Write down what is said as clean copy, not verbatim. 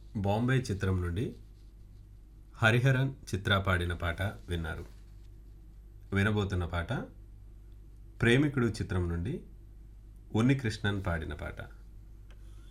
బాంబే చిత్రం నుండి హరిహరన్ చిత్ర పాడిన పాట విన్నారు. వినబోతున్న పాట ప్రేమికుడు చిత్రం నుండి ఉన్నికృష్ణన్ పాడిన పాట.